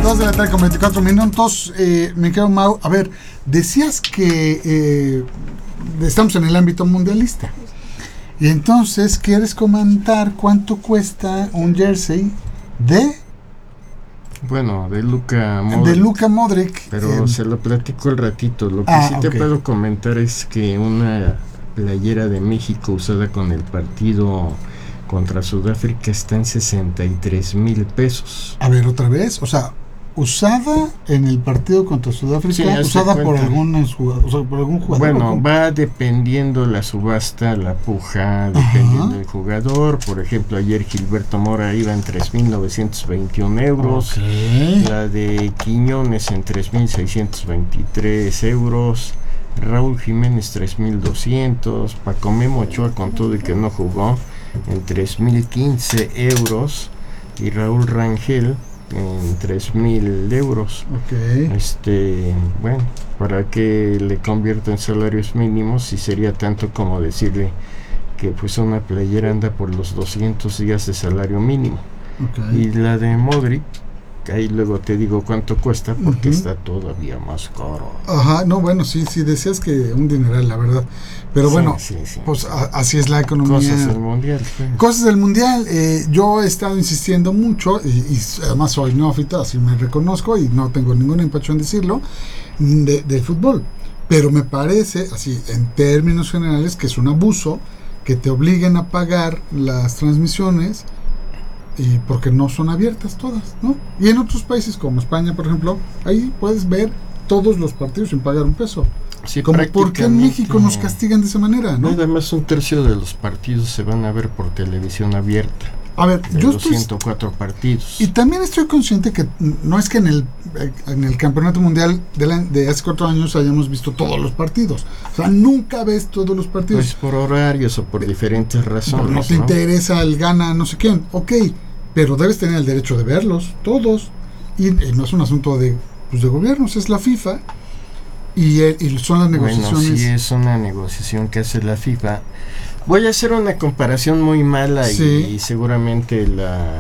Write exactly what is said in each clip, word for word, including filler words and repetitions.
dos de la tarde con veinticuatro minutos. Eh, me quedo, Mau. A ver, decías que eh, estamos en el ámbito mundialista. Y entonces, ¿quieres comentar cuánto cuesta un jersey de... Bueno, de Luka Modric. De Luka Modric. Pero eh, se lo platico el ratito. Lo que ah, sí te okay. puedo comentar es que una playera de México usada con el partido contra Sudáfrica está en sesenta y tres mil pesos. A ver, otra vez, o sea, usada en el partido contra Sudáfrica, sí, usada por algún, jugador, o sea, por algún jugador. Bueno, va dependiendo la subasta, la puja, dependiendo Ajá. del jugador. Por ejemplo, ayer Gilberto Mora iba en tres mil novecientos veintiún euros, okay. la de Quiñones en tres mil seiscientos veintitrés euros, Raúl Jiménez tres mil doscientos, Paco Memo Ochoa con todo y que no jugó en tres mil quince euros y Raúl Rangel en tres mil euros. Okay. Este, bueno, para que le convierta en salarios mínimos, si sería tanto como decirle que pues una playera anda por los doscientos días de salario mínimo. Okay. Y la de Modric, ahí luego te digo cuánto cuesta porque uh-huh. está todavía más caro. Ajá, no, bueno, sí, sí, decías que un dineral, la verdad. Pero sí, bueno, sí, sí. pues a, así es la economía. Cosas del mundial. Sí. Cosas del mundial. Eh, yo he estado insistiendo mucho, y, y además soy neófita, así me reconozco, y no tengo ningún empacho en decirlo, de, del fútbol. Pero me parece, así, en términos generales, que es un abuso que te obliguen a pagar las transmisiones, y porque no son abiertas todas, ¿no? Y en otros países como España, por ejemplo, ahí puedes ver todos los partidos sin pagar un peso. Sí, como por qué en México nos castigan de esa manera, ¿no? Además, un tercio de los partidos se van a ver por televisión abierta. A ver, de yo los estoy, ciento cuatro partidos. Y también estoy consciente que no es que en el en el campeonato mundial de, la, de hace cuatro años hayamos visto todos los partidos. O sea, nunca ves todos los partidos. Pues por horarios o por eh, diferentes razones. No te ¿no? interesa el gana no sé quién. Ok, pero debes tener el derecho de verlos, todos. Y, y no es un asunto de, pues, de gobiernos, es la FIFA. Y, eh, y son las negociaciones. Bueno, sí, es una negociación que hace la FIFA. Voy a hacer una comparación muy mala sí. y, y seguramente la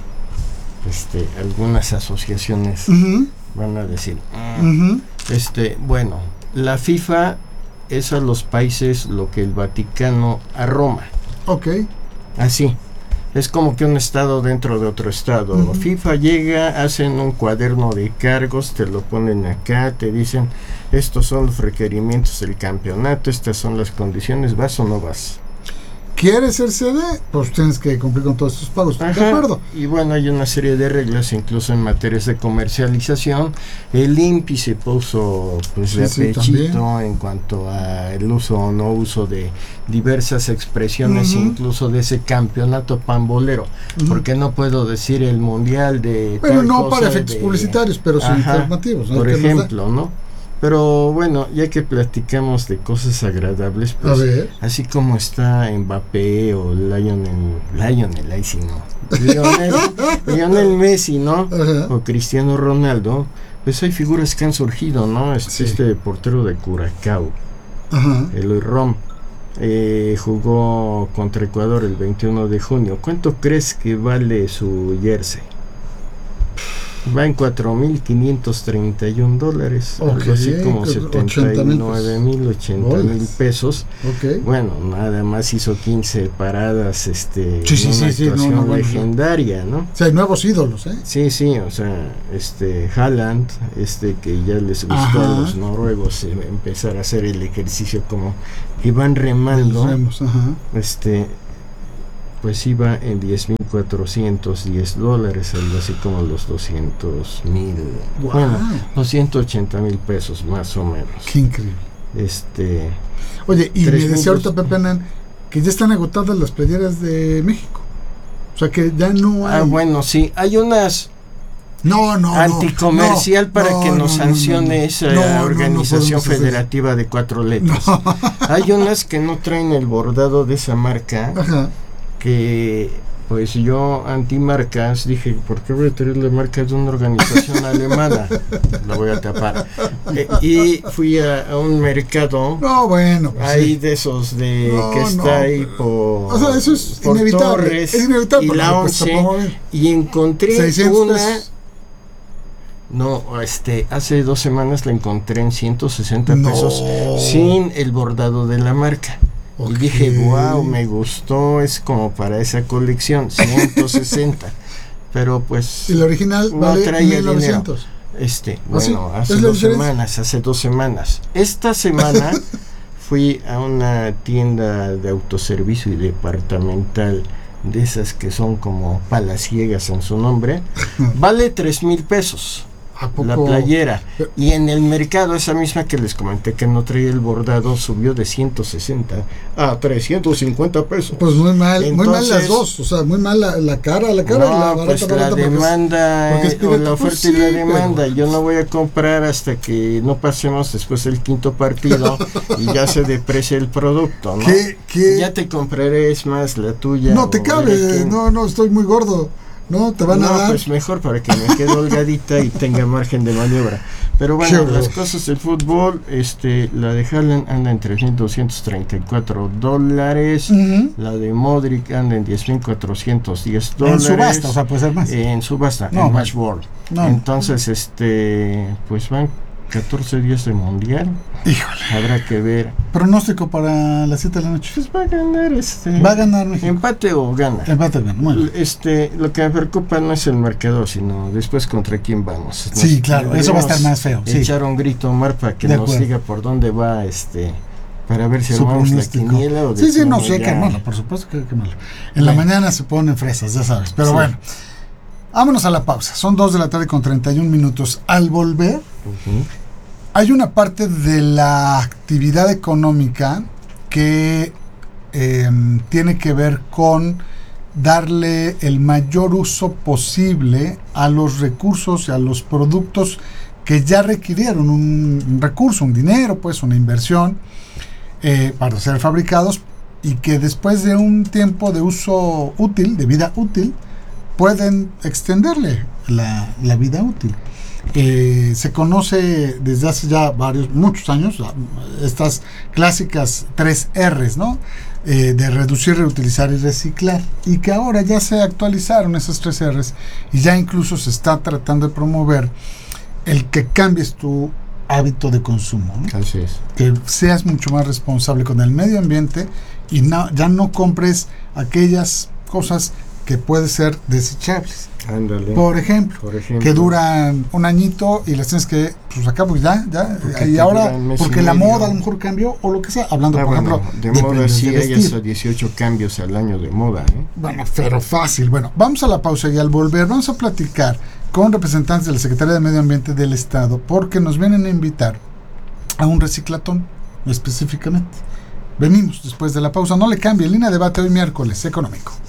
este algunas asociaciones uh-huh. van a decir mm, uh-huh. este bueno, la FIFA es a los países lo que el Vaticano a Roma. Ok. Así. Es como que un estado dentro de otro estado. Uh-huh. FIFA llega, hacen un cuaderno de cargos, te lo ponen acá, te dicen, estos son los requerimientos del campeonato, estas son las condiciones, ¿vas o no vas? ¿Quieres ser sede? Pues tienes que cumplir con todos estos pagos. Ajá. ¿De acuerdo? Y bueno, hay una serie de reglas, incluso en materias de comercialización. El I N P I se puso pues, de sí, apechito sí, en cuanto al uso o no uso de diversas expresiones, uh-huh. incluso de ese campeonato pambolero. Uh-huh. Porque no puedo decir el mundial de. Bueno, tal no cosa para efectos de, publicitarios, pero sí informativos. ¿No? Por ejemplo, ¿no? Pero bueno, ya que platicamos de cosas agradables, pues a ver. Así como está Mbappé o Lionel, Lionel, ahí sí no, Lionel, Lionel Messi, ¿no? Ajá. O Cristiano Ronaldo, pues hay figuras que han surgido, ¿no? Este, sí. este portero de Curacao, Ajá. Eloy Rom, eh, jugó contra Ecuador el veintiuno de junio. ¿Cuánto crees que vale su jersey? Va en cuatro mil quinientos treinta y un dólares, okay, algo así como setenta y nueve mil, ochenta mil pesos. Okay. Bueno, nada más hizo quince paradas, este, sí, sí, una sí, actuación sí, no, no, legendaria, ¿no? O sea, hay nuevos ídolos, ¿eh? Sí, sí, o sea, este, Haaland, este, que ya les gustó Ajá. a los noruegos eh, empezar a hacer el ejercicio como que van remando, remos, ajá. este, pues iba en diez mil cuatrocientos diez dólares, algo así como los doscientos mil, wow. bueno, doscientos ochenta mil pesos más o menos. Qué increíble. Este, Oye, y me decía ahorita Pepe Anán que ya están agotadas las playeras de México. O sea que ya no hay. Ah, bueno, sí, hay unas no, no, anticomercial no, para no, que no, nos no, sancione no, no, esa no, organización no, no federativa de cuatro letras. No. Hay unas que no traen el bordado de esa marca. Ajá. Que pues yo antimarcas dije, ¿por qué voy a tener la marca de una organización alemana? La voy a tapar. Eh, y fui a, a un mercado. No, bueno. Pues ahí sí. de esos de no, que está no. ahí por. O sea, eso es por inevitable. Torres es inevitable. Y la once. Y encontré una. Pesos. No, este, hace dos semanas la encontré en ciento sesenta No. pesos sin el bordado de la marca. Okay. Y dije, wow, me gustó, es como para esa colección, ciento sesenta. Pero pues Y la original no vale traía mil novecientos. dinero. Este, ¿Ah, sí? bueno, ¿Es hace la dos diferencia? semanas, hace dos semanas. Esta semana fui a una tienda de autoservicio y departamental, de esas que son como palaciegas en su nombre. Vale tres mil pesos. ¿A poco? La playera. Y en el mercado, esa misma que les comenté que no traía el bordado, subió de ciento sesenta a trescientos cincuenta pesos. Pues muy mal, Entonces, muy mal las dos, o sea, muy mal la, la cara, la cara no, y la barata, pues barata, la porque es- demanda, porque es eh, o pirata. la Pues oferta y la sí, demanda. pero- Yo no voy a comprar hasta que no pasemos después del quinto partido y ya se deprecie el producto, ¿no? ¿Qué, qué? Ya te compraré, es más, la tuya. No te o cabe, de quién. no, no, estoy muy gordo. No, te van no, a dar. pues mejor para que me quede holgadita y tenga margen de maniobra. Pero bueno, Qué las horror. cosas del fútbol, este, la de Haaland anda en tres mil doscientos treinta y cuatro dólares, Ujú. la de Modric anda en diez mil cuatrocientos diez En dólares. subasta, o sea, puede ser más. En subasta, No, en Matchboard. no. Entonces, este, pues van catorce días de mundial. Híjole. Habrá que ver. Pronóstico para las siete de la noche. Pues va a ganar este. Va a ganar México. Empate o gana. Empate, gana. Muy bien. Este, lo que me preocupa no es el marcador, sino después contra quién vamos. Nos Sí, claro, eso va a estar deberíamos más feo. Sí. Echar un grito, Omar, para que De nos acuerdo. diga por dónde va, este, para ver si Su armamos la pronóstico. quiniela o Sí, sí, no decimos sé, ya. qué hermano, por supuesto que qué malo. En la Bueno. mañana se ponen fresas, ya sabes. Pero Sí. bueno, vámonos a la pausa. Son dos de la tarde con treinta y un minutos. Al volver, Ujú. hay una parte de la actividad económica que eh, tiene que ver con darle el mayor uso posible a los recursos y a los productos que ya requirieron un, un recurso, un dinero, pues una inversión eh, para ser fabricados y que después de un tiempo de uso útil, de vida útil, pueden extenderle la, la vida útil. Eh, se conoce desde hace ya varios, muchos años, estas clásicas tres R's, ¿no? Eh, de reducir, reutilizar y reciclar, y que ahora ya se actualizaron esas tres R's y ya incluso se está tratando de promover el que cambies tu hábito de consumo, ¿no? Así es. Que seas mucho más responsable con el medio ambiente y no, ya no compres aquellas cosas que pueden ser desechables. Ándale. Por ejemplo, Por ejemplo. que duran un añito y las tienes que pues acá pues ya, ya Porque y te ahora duran mes y porque la medio. moda a lo mejor cambió o lo que sea, hablando Ah, por bueno, ejemplo de moda prendas sí de hay vestir. hasta dieciocho cambios al año de moda, ¿eh? Bueno, pero fácil. Bueno, vamos a la pausa y al volver vamos a platicar con representantes de la Secretaría de Medio Ambiente del Estado porque nos vienen a invitar a un reciclatón específicamente. Venimos después de la pausa, no le cambie, línea de debate hoy miércoles económico.